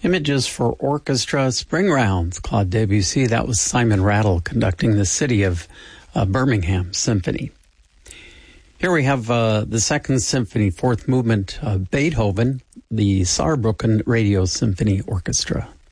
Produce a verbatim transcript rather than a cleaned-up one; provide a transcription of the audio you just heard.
Images for Orchestra, Spring Rounds, Claude Debussy. That was Simon Rattle conducting the City of uh, Birmingham Symphony. Here we have uh, the Second Symphony, fourth movement, uh, Beethoven, the Saarbrücken Radio Symphony Orchestra.